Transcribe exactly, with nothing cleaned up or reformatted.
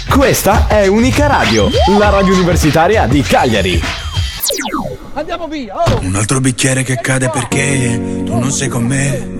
Questa è Unica Radio, la radio universitaria di Cagliari. Andiamo via, oh! Un altro bicchiere che cade perché tu non sei con me.